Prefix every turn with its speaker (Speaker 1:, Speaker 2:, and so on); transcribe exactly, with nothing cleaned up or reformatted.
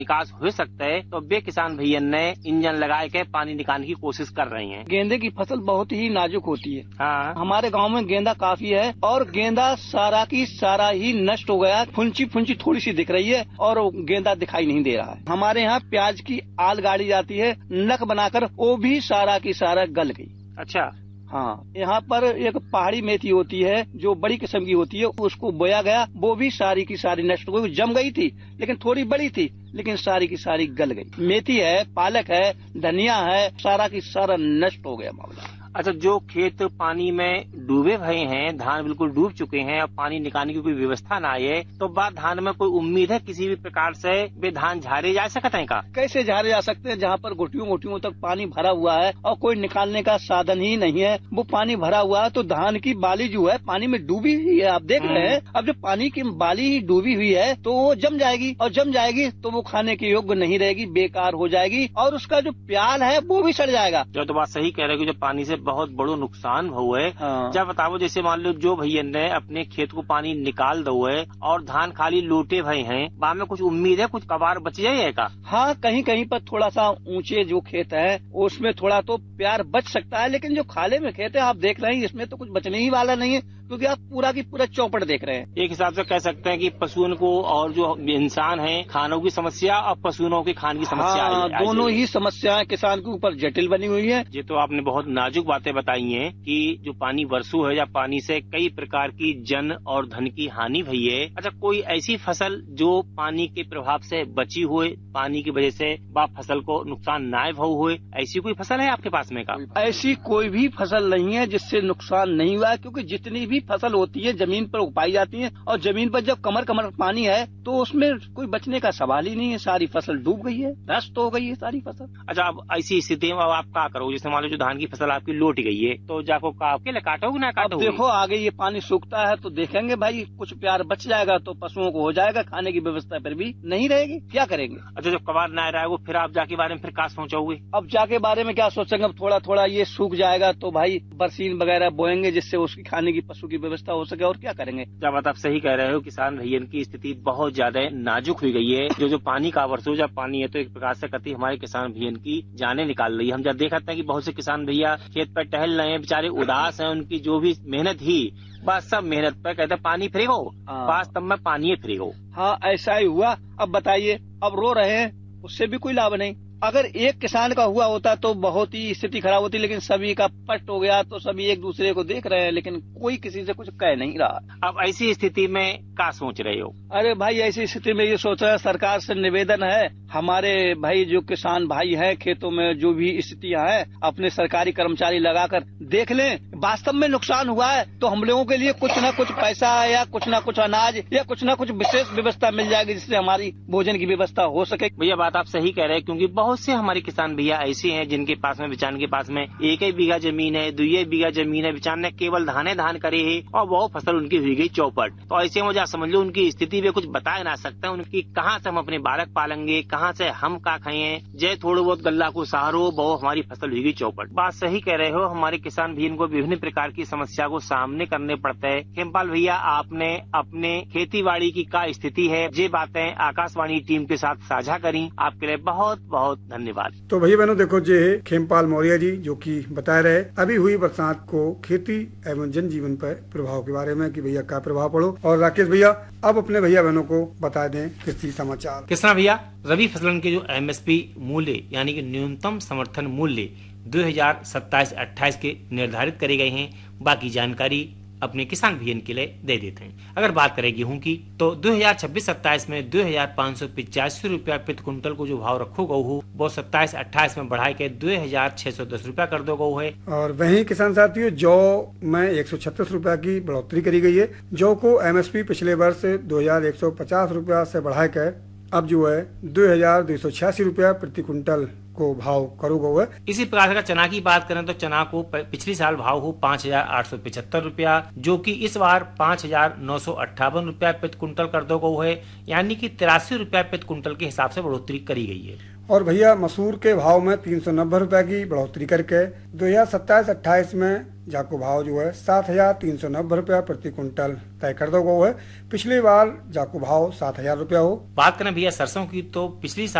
Speaker 1: विकास हो सकता है, तो वे किसान भैया ने इंजन लगा के पानी निकालने की कोशिश कर रहे हैं।
Speaker 2: गेंदे की फसल बहुत ही नाजुक होती है।
Speaker 1: हाँ,
Speaker 2: हमारे गांव में गेंदा काफी है और गेंदा सारा की सारा ही नष्ट हो गया। फुंची फुंची थोड़ी सी दिख रही है और गेंदा दिखाई नहीं दे रहा है। हमारे यहाँ प्याज की आल गाड़ी जाती है, नक बनाकर, वो भी सारा की सारा गल गई।
Speaker 1: अच्छा।
Speaker 2: हाँ, यहाँ पर एक पहाड़ी मेथी होती है जो बड़ी किस्म की होती है, उसको बोया गया, वो भी सारी की सारी नष्ट हो गई। जम गई थी लेकिन थोड़ी बड़ी थी, लेकिन सारी की सारी गल गई। मेथी है, पालक है, धनिया है, सारा की सारा नष्ट हो गया मामला।
Speaker 1: अच्छा, जो खेत पानी में डूबे भरे हैं, धान बिल्कुल डूब चुके हैं और पानी निकालने की कोई व्यवस्था ना आए, तो बाद धान में कोई उम्मीद है किसी भी प्रकार से वे धान झारे जा सकते हैं का?
Speaker 2: कैसे झारे जा सकते हैं जहाँ पर घुटियों घुटियों तक पानी भरा हुआ है और कोई निकालने का साधन ही नहीं है। वो पानी भरा हुआ है तो धान की बाली जो है पानी में डूबी हुई है, आप देख रहे हैं। अब जब पानी की बाली ही डूबी हुई है तो वो जम जाएगी और जम जाएगी तो वो खाने के योग्य नहीं रहेगी, बेकार हो जाएगी और उसका जो प्याल है वो भी सड़ जाएगा।
Speaker 1: जो तो बात सही कह रहे हो, जो पानी से बहुत बड़ो नुकसान हुआ है।
Speaker 2: हाँ।
Speaker 1: जब बताओ, जैसे मान लो जो भैया ने अपने खेत को पानी निकाल दो है और धान खाली लोटे भए हैं, वहाँ में कुछ उम्मीद है कुछ कबार बच जाए का?
Speaker 2: हाँ, कहीं कहीं पर थोड़ा सा ऊंचे जो खेत है उसमें थोड़ा तो प्यार बच सकता है, लेकिन जो खाले में खेत है आप देख रहे हैं इसमें तो कुछ बचने ही वाला नहीं है, क्योंकि आप पूरा की पूरा चौपट देख रहे हैं।
Speaker 1: एक हिसाब से कह सकते हैं कि पशुओं को और जो इंसान है, खानों की समस्या और पशुओं की खान की समस्या,
Speaker 2: हाँ, दोनों ही समस्याएं किसान के ऊपर जटिल बनी हुई है।
Speaker 1: ये तो आपने बहुत नाजुक बातें बताई हैं कि जो पानी वर्षों है या पानी से कई प्रकार की जन और धन की हानि हुई है। अच्छा, कोई ऐसी फसल जो पानी के प्रभाव से बची हुए, पानी की वजह से बा फसल को नुकसान ना हुए, ऐसी कोई फसल है आपके पास में का?
Speaker 2: ऐसी कोई भी फसल नहीं है जिससे नुकसान नहीं हुआ है, क्योंकि जितनी भी फसल होती है जमीन पर उगाई जाती है और जमीन पर जब कमर कमर पानी है तो उसमें कोई बचने का सवाल ही नहीं है। सारी फसल डूब गई है, नष्ट हो गई है सारी फसल।
Speaker 1: अच्छा, अब ऐसी स्थिति में अब आप क्या करोगे? जैसे मान लो जो धान की फसल आपकी लौट गई है, तो जाको आपके लिए काटोगे ना काटोगे?
Speaker 2: देखो आगे ये पानी सूखता है तो देखेंगे भाई, कुछ प्यार बच जाएगा तो पशुओं को हो जाएगा, खाने की व्यवस्था फिर भी नहीं रहेगी, क्या करेंगे?
Speaker 1: अच्छा, जब कबार ना रहा है फिर आप जाके बारे में फिर क्या सोचोगे?
Speaker 2: अब जाके बारे में क्या सोचेंगे? अब थोड़ा थोड़ा ये सूख जाएगा तो भाई बरसीन वगैरह बोएंगे जिससे उसकी खाने की पशु की व्यवस्था हो सके, और क्या करेंगे?
Speaker 1: जब बात आप सही कह रहे हो, किसान भैया की स्थिति बहुत ज्यादा नाजुक हुई गई है। जो जो पानी का वर्षो जब पानी है तो एक प्रकार से कति हमारे किसान भैया की जाने निकाल रही है। हम जब देखते हैं कि बहुत से किसान भैया खेत पर टहल रहे हैं, बेचारे उदास हैं, उनकी जो भी मेहनत ही बस सब मेहनत पर कहते पानी फ्रीगो, बस तब में पानी फ्रीगो।
Speaker 2: हाँ, ऐसा ही हुआ। अब बताइए, अब रो रहे हैं, उससे भी कोई लाभ नहीं। अगर एक किसान का हुआ होता तो बहुत ही स्थिति खराब होती, लेकिन सभी का पट हो गया तो सभी एक दूसरे को देख रहे हैं, लेकिन कोई किसी से कुछ कह नहीं रहा।
Speaker 1: अब ऐसी स्थिति में क्या सोच रहे हो?
Speaker 2: अरे भाई, ऐसी स्थिति में ये सोच रहे हैं, सरकार से निवेदन है, हमारे भाई जो किसान भाई हैं, खेतों में जो भी स्थितियां हैं, अपने सरकारी कर्मचारी लगाकर देख लें, वास्तव में नुकसान हुआ है तो हम लोगों के लिए कुछ न कुछ पैसा या कुछ न कुछ अनाज या कुछ न कुछ विशेष व्यवस्था मिल जाएगी जिससे हमारी भोजन की व्यवस्था हो सके।
Speaker 1: भैया बात आप सही कह रहे हैं, क्योंकि बहुत से हमारे किसान भैया ऐसे हैं जिनके पास में बेचान के पास में एक ही बीघा जमीन है, दो बीघा जमीन है, बेचान ने केवल धाने धान करे है और वो फसल उनकी हुई गई चौपट। तो ऐसे में जा समझ लो उनकी स्थिति में कुछ बता ना सकते, उनकी कहाँ से हम अपने बालक पालेंगे, कहाँ से हम का खाएं, जय थोड़ा बहुत गल्ला को सहारो, वो हमारी फसल हुई गई चौपट। बात सही कह रहे हो, हमारे किसान भैया को विभिन्न प्रकार की समस्या को सामने करने पड़ते हैं। खेमपाल भैया, आपने अपने खेती बाड़ी की क्या स्थिति है, ये बातें आकाशवाणी टीम के साथ साझा करी, आपके लिए बहुत बहुत धन्यवाद।
Speaker 3: तो भैया बहनों, देखो जे खेमपाल मौर्य जी जो कि बता रहे अभी हुई बरसात को खेती एवं जनजीवन पर प्रभाव के बारे में कि भैया क्या प्रभाव पड़ो। और राकेश भैया अब अपने भैया बहनों को बता दें कृषि समाचार।
Speaker 1: किसान भैया, रबी फसलन के जो एम एस पी मूल्य यानी कि न्यूनतम समर्थन मूल्य दो हजार सत्ताईस अट्ठाईस के निर्धारित करे गए हैं। बाकी जानकारी अपने किसान भैया के लिए दे देते हैं। अगर बात करें गेहूं की तो दो हजार छब्बीस सत्ताईस में दो हजार पाँच सौ पिचासी रूपया प्रति कुंटल को जो भाव रखो गौ हो वो सत्ताईस अट्ठाईस में बढ़ाई के दो हजार छह सौ दस रूपया कर दो गौ है।
Speaker 3: और वहीं किसान साथियों, जौ में एक सौ छत्तीस रूपया की बढ़ोतरी करी गई है। जौ को एम एस पी पिछले वर्ष दो हजार एक सौ पचास रूपया से बढ़ाए के अब जो है दो हजार दो सौ छियासी रूपया प्रति कुंटल को भाव करो गो है।
Speaker 1: इसी प्रकार का चना की बात करें तो चना को पिछली साल भाव हो पाँच हजार आठ सौ पिछहत्तर रुपया, जो कि इस बार पाँच हजार नौ सौ अट्ठावन रुपया प्रति कुंटल कर दो गो है, यानी कि तिरासी रुपया प्रति कुंटल के हिसाब से बढ़ोतरी करी गई है।
Speaker 3: और भैया मसूर के भाव में तीन सौ नब्बे रुपए की बढ़ोतरी करके दो हजार सत्ताईस अट्ठाईस में जाको भाव जो है सात हजार तीन सौ नब्बे रुपया प्रति कुंटल तय कर दो गो है। पिछली बार जाको भाव सात हजार रुपया हो।
Speaker 1: बात करें भैया सरसों की तो पिछली